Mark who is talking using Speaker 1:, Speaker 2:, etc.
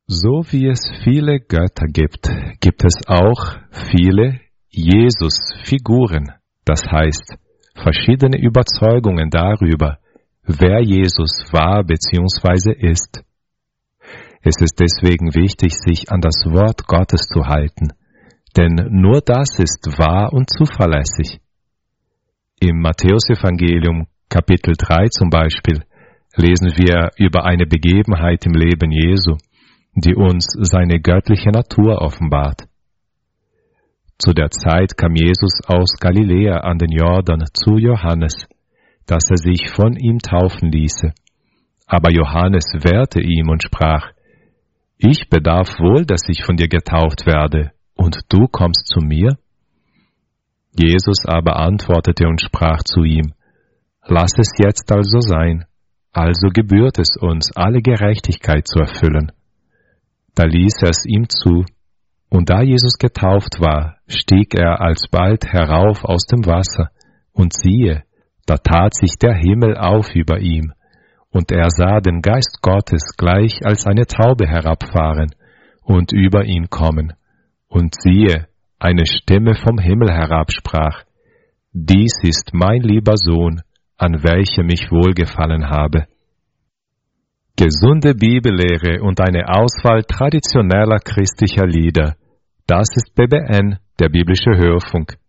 Speaker 1: So wie es viele Götter gibt, gibt es auch viele Jesus-Figuren, das heißt verschiedene Überzeugungen darüber, wer Jesus war bzw. ist. Es ist deswegen wichtig, sich an das Wort Gottes zu halten, denn nur das ist wahr und zuverlässig. Im Matthäusevangelium Kapitel 3 zum Beispiel lesen wir über eine Begebenheit im Leben Jesu, die uns seine göttliche Natur offenbart. Zu der Zeit kam Jesus aus Galiläa an den Jordan zu Johannes, dass er sich von ihm taufen ließe. Aber Johannes wehrte ihm und sprach: Ich bedarf wohl, dass ich von dir getauft werde, und du kommst zu mir? Jesus aber antwortete und sprach zu ihm: Lass es jetzt also sein, also gebührt es uns, alle Gerechtigkeit zu erfüllen. Da ließ er es ihm zu, und da Jesus getauft war, stieg er alsbald herauf aus dem Wasser, und siehe, da tat sich der Himmel auf über ihm, und er sah den Geist Gottes gleich als eine Taube herabfahren und über ihn kommen. Und siehe, eine Stimme vom Himmel herab sprach: Dies ist mein lieber Sohn, an welchem ich wohlgefallen habe. Gesunde Bibellehre und eine Auswahl traditioneller christlicher Lieder. Das ist BBN, der biblische Hörfunk.